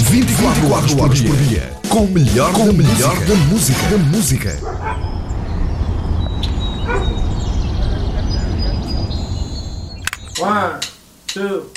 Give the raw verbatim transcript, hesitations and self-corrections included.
vinte e quatro horas por dia, com o melhor, com o melhor da música. Da música. One, two.